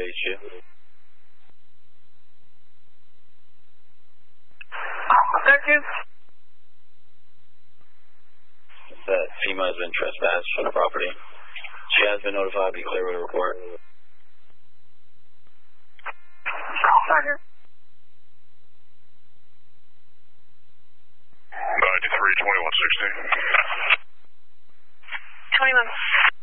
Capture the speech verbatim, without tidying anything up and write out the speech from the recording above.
reach you. Thank you. That female has been trespassed from the property. She has been notified. Be clear with a report. Roger. ninety-three, twenty-one sixty. twenty-one.